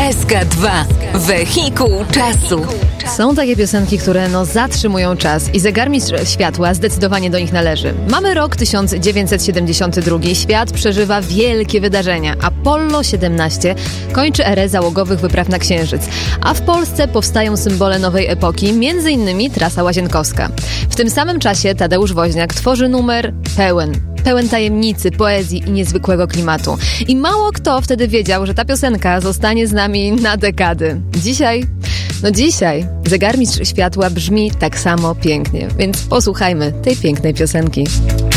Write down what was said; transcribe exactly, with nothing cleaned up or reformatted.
S K dwa. Wehikuł czasu. Są takie piosenki, które no zatrzymują czas i Zegarmistrz Światła zdecydowanie do nich należy. Mamy rok tysiąc dziewięćset siedemdziesiąty drugi. Świat przeżywa wielkie wydarzenia. Apollo siedemnaście kończy erę załogowych wypraw na Księżyc. A w Polsce powstają symbole nowej epoki, między innymi trasa łazienkowska. W tym samym czasie Tadeusz Woźniak tworzy numer pełen. Pełen tajemnicy, poezji i niezwykłego klimatu. I mało kto wtedy wiedział, że ta piosenka zostanie z nami na dekady. Dzisiaj, no dzisiaj Zegarmistrz Światła brzmi tak samo pięknie, więc posłuchajmy tej pięknej piosenki.